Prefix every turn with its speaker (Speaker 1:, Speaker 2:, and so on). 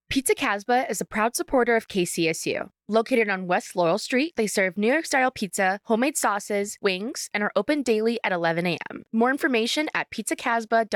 Speaker 1: Pizza Casbah is a proud supporter of KCSU. Located on West Laurel Street, they serve New York-style pizza, homemade sauces, wings, and are open daily at 11 a.m. More information at pizzacasbah.com.